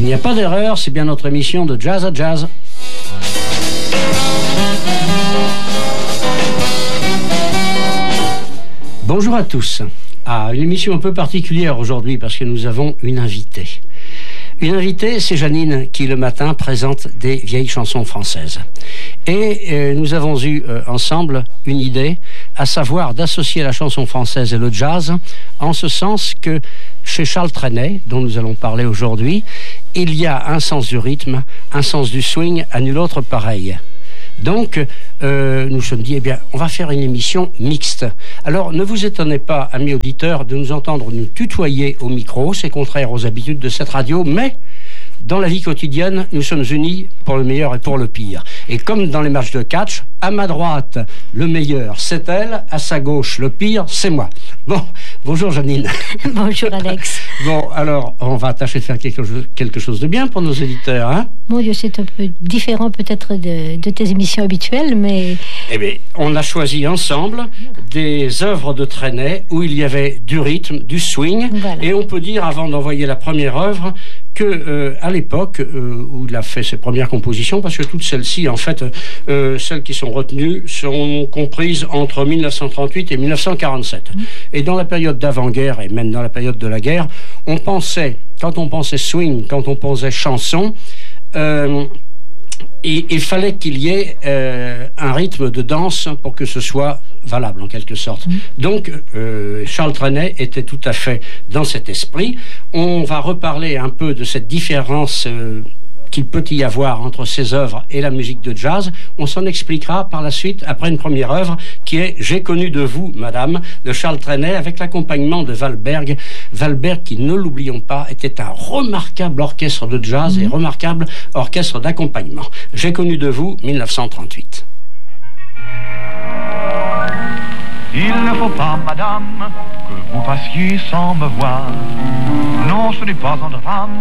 Il n'y a pas d'erreur, c'est bien notre émission de Jazz à Jazz. Bonjour à tous. Une émission un peu particulière aujourd'hui parce que nous avons une invitée. Une invitée, c'est Janine qui le matin présente des vieilles chansons françaises. Et nous avons eu ensemble une idée, à savoir d'associer la chanson française et le jazz, en ce sens que chez Charles Trenet, dont nous allons parler aujourd'hui, il y a un sens du rythme, un sens du swing, à nul autre pareil. Donc, nous sommes dit, eh bien, on va faire une émission mixte. Alors, ne vous étonnez pas, amis auditeurs, de nous entendre nous tutoyer au micro. C'est contraire aux habitudes de cette radio, mais dans la vie quotidienne, nous sommes unis pour le meilleur et pour le pire. Et comme dans les matchs de catch, à ma droite, le meilleur, c'est elle. À sa gauche, le pire, c'est moi. Bon, bonjour Janine. Bonjour Alex. Bon, alors, on va tâcher de faire quelque chose de bien pour nos éditeurs, hein? Mon Dieu, c'est un peu différent peut-être de tes émissions habituelles, mais... Eh bien, on a choisi ensemble des œuvres de Trenet où il y avait du rythme, du swing. Voilà. Et on peut dire, avant d'envoyer la première œuvre, que à l'époque où il a fait ses premières compositions, parce que toutes celles-ci, en fait, celles qui sont retenues, sont comprises entre 1938 et 1947. Et dans la période d'avant-guerre, et même dans la période de la guerre, on pensait, quand on pensait swing, quand on pensait chanson, il fallait qu'il y ait un rythme de danse pour que ce soit valable en quelque sorte. Donc Charles Trenet était tout à fait dans cet esprit. On va reparler un peu de cette différence qu'il peut y avoir entre ces œuvres et la musique de jazz. On s'en expliquera par la suite après une première œuvre qui est « J'ai connu de vous, madame » de Charles Trenet avec l'accompagnement de Valberg. Valberg, qui, ne l'oublions pas, était un remarquable orchestre de jazz et remarquable orchestre d'accompagnement. « J'ai connu de vous » 1938. Il ne faut pas, madame, que vous passiez sans me voir. Non, ce n'est pas un drame.